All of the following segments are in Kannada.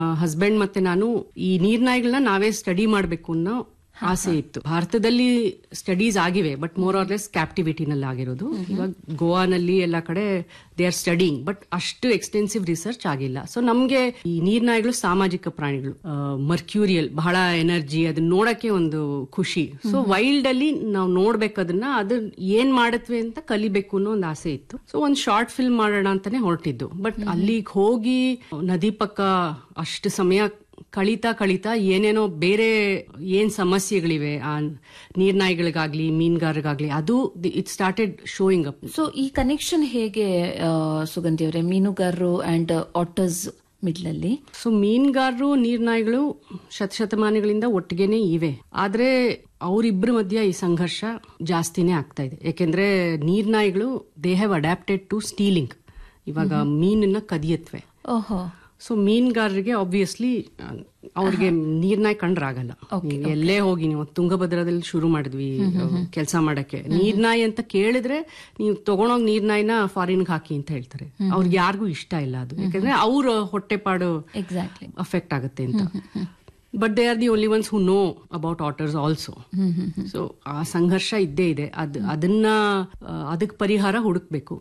ಹಸ್ಬೆಂಡ್ ಮತ್ತೆ ನಾನು ಈ ನೀರ್ನಾಯಿಗಳನ್ನ ನಾವೇ ಸ್ಟಡಿ ಮಾಡ್ಬೇಕು ಅನ್ನೋ ಆಸೆ ಇತ್ತು. ಭಾರತದಲ್ಲಿ ಸ್ಟಡೀಸ್ ಆಗಿವೆ, ಬಟ್ ಮೋರ್ ಆರ್ ಲೆಸ್ ಕ್ಯಾಪ್ಟಿವಿಟಿನಲ್ಲಿ ಆಗಿರೋದು. ಇವಾಗ ಗೋವಾನಲ್ಲಿ ಎಲ್ಲ ಕಡೆ ದೇ ಆರ್ ಸ್ಟಡಿಂಗ್, ಬಟ್ ಅಷ್ಟು ಎಕ್ಸ್ಟೆನ್ಸಿವ್ ರಿಸರ್ಚ್ ಆಗಿಲ್ಲ. ಸೊ ನಮ್ಗೆ ಈ ನೀರ್ನಾಯಿಗಳು ಸಾಮಾಜಿಕ ಪ್ರಾಣಿಗಳು, ಮರ್ಕ್ಯೂರಿಯಲ್, ಬಹಳ ಎನರ್ಜಿ, ಅದನ್ನ ನೋಡಕ್ಕೆ ಒಂದು ಖುಷಿ. ಸೊ ವೈಲ್ಡ್ ಅಲ್ಲಿ ನಾವು ನೋಡ್ಬೇಕದನ್ನ, ಅದು ಏನ್ ಮಾಡತ್ವೆ ಅಂತ ಕಲಿಬೇಕು ಅನ್ನೋ ಒಂದು ಆಸೆ ಇತ್ತು. ಸೊ ಒಂದ್ ಶಾರ್ಟ್ ಫಿಲ್ಮ್ ಮಾಡೋಣ ಅಂತಾನೆ ಹೊರಟಿದ್ದು. ಬಟ್ ಅಲ್ಲಿಗೆ ಹೋಗಿ ನದಿ ಪಕ್ಕ ಅಷ್ಟು ಸಮಯ ಕಳೀತಾ ಏನೇನೋ ಬೇರೆ ಏನ್ ಸಮಸ್ಯೆಗಳಿವೆ ಆ ನೀರ್ನಾಯಿಗಳಿಗಾಗ್ಲಿ ಮೀನುಗಾರರಿಗಾಗ್ಲಿ, ಅದು it started showing up. So ಈ ಕನೆಕ್ಷನ್ ಹೇಗೆ ಸುಗಂಧಿ ಅವರೇ, ಮೀನುಗಾರರು ಅಂಡ್ ಆಟರ್ಸ್ ಮಿಡ್ಲಲ್ಲಿ? ಸೊ ಮೀನುಗಾರರು ನೀರ್ನಾಯಿಗಳು ಶತಮಾನಗಳಿಂದ ಒಟ್ಟಿಗೆನೆ ಇವೆ. ಆದ್ರೆ ಅವರಿಬ್ಬರ ಮಧ್ಯ ಈ ಸಂಘರ್ಷ ಜಾಸ್ತಿನೇ ಆಗ್ತಾ ಇದೆ. ಯಾಕೆಂದ್ರೆ ನೀರ್ನಾಯಿಗಳು they have adapted to stealing. ಇವಾಗ ಮೀನನ್ನ ಕದಿಯತ್ವೆ. ಓಹೋ. ಸೊ ಮೀನುಗಾರರಿಗೆ ಆಬ್ವಿಯಸ್ಲಿ ಅವ್ರಿಗೆ ನೀರ್ನಾಯಿ ಕಂಡ್ರಾಗಲ್ಲ. ಎಲ್ಲೇ ಹೋಗಿ ನೀವು ತುಂಗಭದ್ರದಲ್ಲಿ ಶುರು ಮಾಡಿದ್ವಿ ಕೆಲಸ ಮಾಡಕ್ಕೆ, ನೀರ್ನಾಯಿ ಅಂತ ಕೇಳಿದ್ರೆ ನೀವು ತಗೊಂಡೋಗಿ ನೀರ್ನಾಯಿನ ಫಾರಿನ್ಗೆ ಹಾಕಿ ಅಂತ ಹೇಳ್ತಾರೆ. ಅವ್ರಿಗೆ ಯಾರಿಗೂ ಇಷ್ಟ ಇಲ್ಲ ಅದು, ಯಾಕಂದ್ರೆ ಅವ್ರ ಹೊಟ್ಟೆಪಾಡು ಅಫೆಕ್ಟ್ ಆಗುತ್ತೆ ಅಂತ. But they are the only ones who know about ಆಟರ್ಸ್ also. So ಆ ಸಂಘರ್ಷ ಇದ್ದೇ ಇದೆ. ಅದನ್ನ ಅದಕ್ಕೆ ಪರಿಹಾರ ಹುಡುಕ್ಬೇಕು.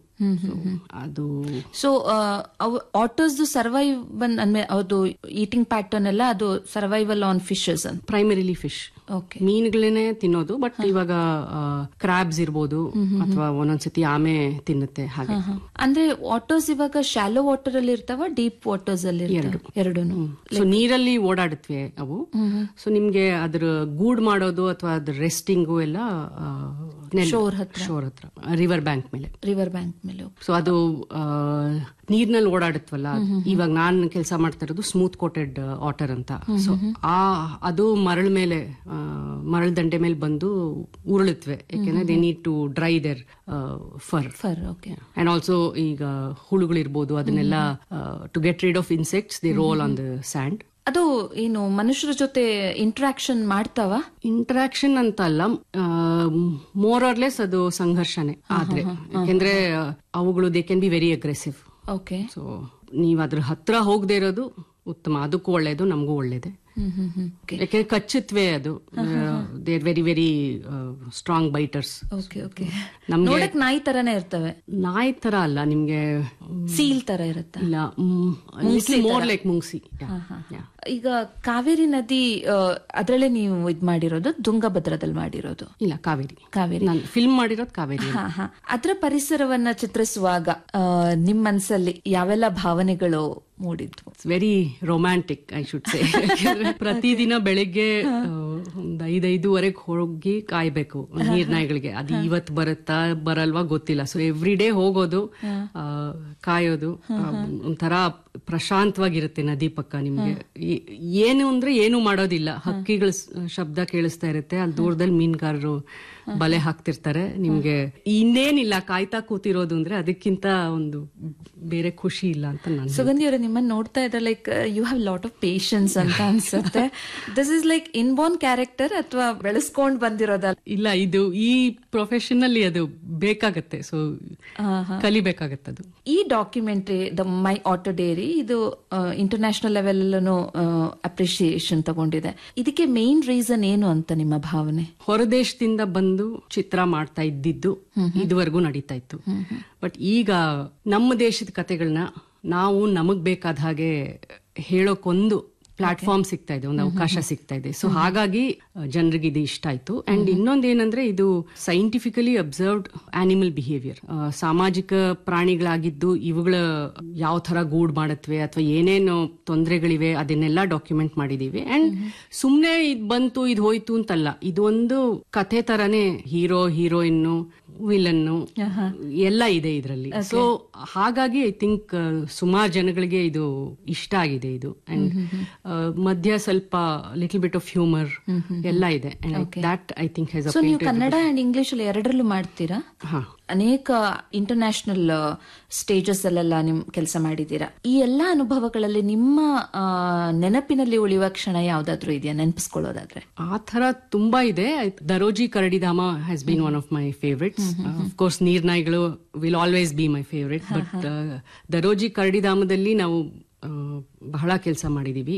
ಅದು ಸೊ ಆಟರ್ಸ್ ಸರ್ವೈವಲ್ ಅಂದ್ರೆ ಅದು ಈಟಿಂಗ್ ಪ್ಯಾಟರ್ನ್ ಎಲ್ಲ ಅದು survival on fishes, primarily fish, ಮೀನುಗಳನ್ನೇ ತಿನ್ನೋದು. ಬಟ್ ಇವಾಗ ಕ್ರಾಬ್ಸ್ ಇರ್ಬೋದು, ಅಥವಾ ಒಂದೊಂದ್ಸತಿ ಆಮೆ ತಿನ್ನುತ್ತೆ. ಹಾಗೆ ಅಂದ್ರೆ ಆಟರ್ಸ್ ಇವಾಗ ಶಾಲೋ ವಾಟರ್ ಅಲ್ಲಿ ಇರ್ತಾವ, ಡೀಪ್ ವಾಟರ್ಸ್ ಅಲ್ಲಿ ಎರಡು? ಸೊ ನೀರಲ್ಲಿ ಓಡಾಡುತ್ತವೆ ಅವು. ಸೊ ನಿಮ್ಗೆ ಅದ್ರ ಗೂಡ್ ಮಾಡೋದು ಅಥವಾ ಅದ್ರ ರೆಸ್ಟಿಂಗು ಎಲ್ಲ ಶೋರ್ ಹತ್ರ, ರಿವರ್ ಬ್ಯಾಂಕ್ ಮೇಲೆ. ಸೊ ಅದು ನೀರ್ನಲ್ಲಿ ಓಡಾಡುತ್ತವಲ್ಲ. ಇವಾಗ ನಾನ್ ಕೆಲಸ ಮಾಡ್ತಾ ಇರೋದು ಸ್ಮೂತ್ ಕೋಟೆಡ್ ವಾಟರ್ ಅಂತ. ಸೊ ಅದು ಮರಳ ದಂಡೆ ಮೇಲೆ ಬಂದು ಉರುಳುತ್ತವೆ, ಯಾಕೆಂದ್ರೆ they need to dry there fur. And also ಈಗ ಹುಳುಗಳಿರ್ಬೋದು, ಅದನ್ನೆಲ್ಲ to get read of insects they roll on the sand. ಅದು ಏನು ಮನುಷ್ಯರ ಜೊತೆ ಇಂಟ್ರಾಕ್ಷನ್ ಮಾಡ್ತಾವ? ಇಂಟ್ರಾಕ್ಷನ್ ಅಂತ ಅಲ್ಲ, ಮೋರ್ ಆರ್ ಲೆಸ್ ಅದು ಸಂಘರ್ಷನೇ. ಆದ್ರೆ ಯಾಕೆಂದ್ರೆ ಅವುಗಳು they can be very aggressive. Okay. So ನೀವ್ ಅದ್ರ ಹತ್ರ ಹೋಗದೆ ಇರೋದು ಉತ್ತಮ. ಅದಕ್ಕೂ ಒಳ್ಳೇದು, ನಮಗೂ ಒಳ್ಳೇದೆ. ಯಾಕೆಂದ್ರೆ ಕಚ್ಚುತ್ತವೆ ಅದು. They are very very strong biters. ನಮ್ಗೆ ನಾಯಿ ತರನೇ ಇರ್ತವೆ. ನಾಯಿ ತರ ಅಲ್ಲ, ನಿಮ್ಗೆ ಸೀಲ್ ತರ ಇರುತ್ತೆ. ಇಲ್ಲ, ಮೋರ್ ಲೈಕ್ ಮುಂಗ್ಸಿ. ಈಗ ಕಾವೇರಿ ನದಿ ಅದ್ರಲ್ಲೇ ನೀವು ಇದ್ ಮಾಡಿರೋದು, ತುಂಗಭದ್ರದಲ್ಲಿ ಮಾಡಿರೋದು? ಇಲ್ಲ, ಕಾವೇರಿ ನಾನು ಫಿಲ್ಮ್ ಮಾಡಿರೋದು ಕಾವೇರಿ. ಅದ್ರ ಪರಿಸರವನ್ನ ಚಿತ್ರಿಸುವಾಗ ನಿಮ್ ಮನ್ಸಲ್ಲಿ ಯಾವೆಲ್ಲ ಭಾವನೆಗಳು ಮೂಡಿದ್ವು? Very romantic, I should say. ಪ್ರತಿದಿನ ಬೆಳಿಗ್ಗೆ ಒಂದು 5:05 ಹೋಗಿ ಕಾಯ್ಬೇಕು ನೀರ್ನಾಯಿಗಳಿಗೆ. ಅದು ಇವತ್ತು ಬರುತ್ತಾ ಬರಲ್ವಾ ಗೊತ್ತಿಲ್ಲ. ಸೊ ಎವ್ರಿ ಡೇ ಹೋಗೋದು, ಕಾಯೋದು, ಒಂಥರ ಪ್ರಶಾಂತವಾಗಿರುತ್ತೆ ನದಿ ಪಕ್ಕ. ನಿಮ್ಗೆ ಏನು ಅಂದ್ರೆ ಏನು ಮಾಡೋದಿಲ್ಲ, ಹಕ್ಕಿಗಳ ಶಬ್ದ ಕೇಳಿಸ್ತಾ ಇರುತ್ತೆ, ಅಲ್ಲಿ ದೂರದಲ್ಲಿ ಮೀನುಗಾರರು ಬಲೆ ಹಾಕ್ತಿರ್ತಾರೆ. ನಿಮ್ಗೆ ಇನ್ನೇನಿಲ್ಲ, ಕಾಯ್ತಾ ಕೂತಿರೋದು ಅಂದ್ರೆ ಅದಕ್ಕಿಂತ ಒಂದು ಬೇರೆ ಖುಷಿ ಇಲ್ಲ ಅಂತ ನಾನು. ಸುಗಂಧಿ ಅವರೇ, ನಿಮ್ಮನ್ನ ನೋಡ್ತಾ ಇದ್ರೆ like you have lot of patience ಅಂತ ಅನ್ಸುತ್ತೆ. This is like inborn character ಅಥವಾ ಬೆಳೆಸ್ಕೊಂಡ್ ಬಂದಿರೋದಲ್ಲ? ಇಲ್ಲ, ಇದು ಈ ಪ್ರೊಫೆಷನ್ ಅಲ್ಲಿ ಅದು ಬೇಕಾಗತ್ತೆ. ಸೊ ಕಲಿಬೇಕಾಗತ್ತೆ ಅದು. ಈ documentary the my auto dairy ಇದು ಇಂಟರ್ನ್ಯಾಷನಲ್ ಲೆವೆಲ್ ಅಪ್ರಿಸಿಯೇಷನ್ ತಗೊಂಡಿದೆ. ಇದಕ್ಕೆ ಮೇನ್ ರೀಸನ್ ಏನು ಅಂತ ನಿಮ್ಮ ಭಾವನೆ? ಹೊರದೇಶದಿಂದ ಬಂದು ಚಿತ್ರ ಮಾಡ್ತಾ ಇದ್ದಿದ್ದು ಇದುವರೆಗೂ ನಡೀತಾ ಇತ್ತು. ಬಟ್ ಈಗ ನಮ್ಮ ದೇಶದ ಕತೆಗಳನ್ನ ನಾವು ನಮಗ್ ಬೇಕಾದ ಹಾಗೆ ಹೇಳೋಕೊಂದು ಪ್ಲಾಟ್ಫಾರ್ಮ್ ಸಿಗ್ತಾ ಇದೆ, ಒಂದು ಅವಕಾಶ ಸಿಗ್ತಾ ಇದೆ. ಸೊ ಹಾಗಾಗಿ ಜನರಿಗೆ ಇದು ಇಷ್ಟ ಆಯ್ತು. ಅಂಡ್ ಇನ್ನೊಂದೇನಂದ್ರೆ ಇದು ಸೈಂಟಿಫಿಕಲಿ ಅಬ್ಸರ್ವ್ಡ್ ಆನಿಮಲ್ ಬಿಹೇವಿಯರ್. ಸಾಮಾಜಿಕ ಪ್ರಾಣಿಗಳಾಗಿದ್ದು ಇವುಗಳ ಯಾವ ತರ ಗೂಡ್ ಮಾಡತ್ವೆ ಅಥವಾ ಏನೇನು ತೊಂದರೆಗಳಿವೆ ಅದನ್ನೆಲ್ಲ ಡಾಕ್ಯುಮೆಂಟ್ ಮಾಡಿದೀವಿ. ಅಂಡ್ ಸುಮ್ನೆ ಇದ್ ಬಂತು ಇದ್ ಹೋಯ್ತು ಅಂತಲ್ಲ, ಇದು ಒಂದು ಕಥೆ ತರನೇ ಹೀರೋ ಹೀರೋಯಿನ್ನು ವಿಲನ್ನು ಎಲ್ಲ ಇದೆ ಇದರಲ್ಲಿ. ಸೊ ಹಾಗಾಗಿ ಐ ಥಿಂಕ್ ಸುಮಾರು ಜನಗಳಿಗೆ ಇದು ಇಷ್ಟ ಆಗಿದೆ ಇದು. ಅಂಡ್ ಮಧ್ಯ ಸ್ವಲ್ಪ ಲಿಟಲ್ ಬಿಟ್ ಆಫ್ ಹ್ಯೂಮರ್ ಎಲ್ಲ ಇದೆ. ಐ ಥಿಂಕ್ ನೀವು ಕನ್ನಡ ಅಂಡ್ ಇಂಗ್ಲಿಷ್ ಅಲ್ಲಿ ಎರಡರಲ್ಲೂ ಮಾಡ್ತೀರಾ? ಅನೇಕ ಇಂಟರ್ನ್ಯಾಷನಲ್ ಸ್ಟೇಜಸ್ ಅಲ್ಲೆಲ್ಲ ನಿಮ್ ಕೆಲಸ ಮಾಡಿದೀರಾ. ಈ ಎಲ್ಲಾ ಅನುಭವಗಳಲ್ಲಿ ನಿಮ್ಮ ನೆನಪಿನಲ್ಲಿ ಉಳಿಯುವ ಕ್ಷಣ ಯಾವ್ದಾದ್ರು ಇದೆಯಾ, ನೆನಪಿಸ್ಕೊಳ್ಳೋದಾದ್ರೆ? ಆ ತರ ತುಂಬಾ ಇದೆ. Daroji ಕರಡಿಧಾಮ has been one of my favourites. Of course ನೀರ್ನಾಯಿಗಳು will always be my favourite. But Daroji ಕರಡಿಧಾಮದಲ್ಲಿ ನಾವು ಬಹಳ ಕೆಲಸ ಮಾಡಿದೀವಿ.